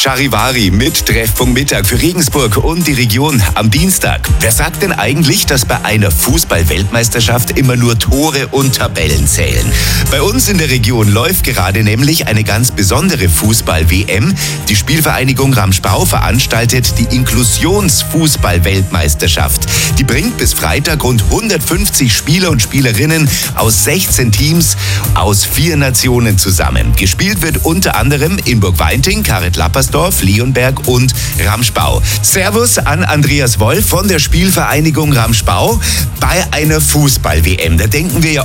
Charivari mit Treffpunkt Mittag für Regensburg und die Region am Dienstag. Wer sagt denn eigentlich, dass bei einer Fußball-Weltmeisterschaft immer nur Tore und Tabellen zählen? Bei uns in der Region läuft gerade nämlich eine ganz besondere Fußball-WM. Die Spielvereinigung Ramschbau veranstaltet die Inklusionsfußball-Weltmeisterschaft. Die bringt bis Freitag rund 150 Spieler und Spielerinnen aus 16 Teams aus 4 Nationen zusammen. Gespielt wird unter anderem in Burgweinting, Karet-Lappersdorf, Leonberg und Ramschbau. Servus an Andreas Wolf von der Spielvereinigung Ramschbau. Bei einer Fußball-WM, da denken wir ja